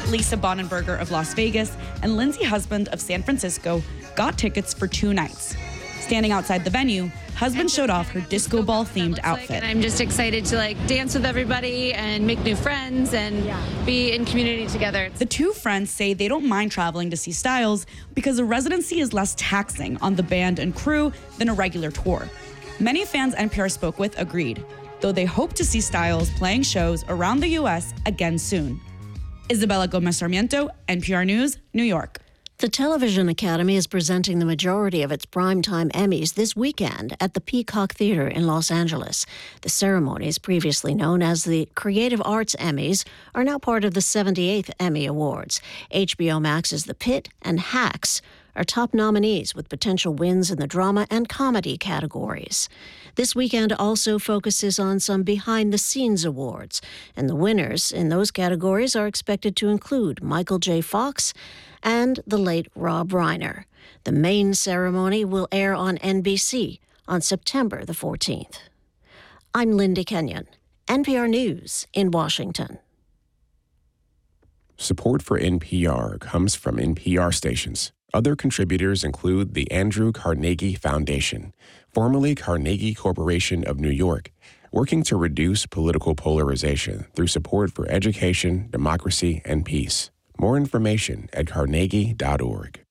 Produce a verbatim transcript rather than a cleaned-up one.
Lisa Bonenberger of Las Vegas and Lindsay Husband of San Francisco got tickets for two nights. Standing outside the venue, Husband showed off her disco ball themed outfit. Like, and I'm just excited to like dance with everybody and make new friends and yeah. be in community together. The two friends say they don't mind traveling to see Styles because a residency is less taxing on the band and crew than a regular tour. Many fans N P R spoke with agreed, though they hope to see Styles playing shows around the U S again soon. Isabella Gomez Sarmiento, N P R News, New York. The Television Academy is presenting the majority of its primetime Emmys this weekend at the Peacock Theater in Los Angeles. The ceremonies, previously known as the Creative Arts Emmys, are now part of the seventy-eighth Emmy Awards. H B O Max's The Pitt and Hacks are top nominees with potential wins in the drama and comedy categories. This weekend also focuses on some behind-the-scenes awards, and the winners in those categories are expected to include Michael J. Fox and the late Rob Reiner. The main ceremony will air on N B C on September the fourteenth. I'm Linda Kenyon, N P R News in Washington. Support for N P R comes from N P R stations. Other contributors include the Andrew Carnegie Foundation, formerly Carnegie Corporation of New York, working to reduce political polarization through support for education, democracy, and peace. More information at carnegie dot org.